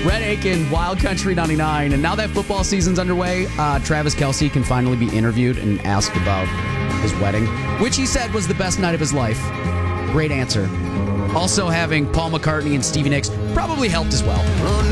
Red Aiken, Wild Country 99. And now that football season's underway, Travis Kelce can finally be interviewed and asked about his wedding, which he said was the best night of his life. Great answer. Also having Paul McCartney and Stevie Nicks probably helped as well.